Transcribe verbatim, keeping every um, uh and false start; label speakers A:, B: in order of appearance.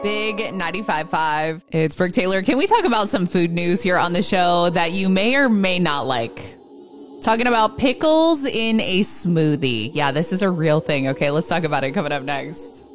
A: Big ninety-five point five. It's Brooke Taylor. Can we talk about some food news here on the show that you may or may not like? Talking about pickles in a smoothie. Yeah, this is a real thing. Okay, let's talk about it coming up next.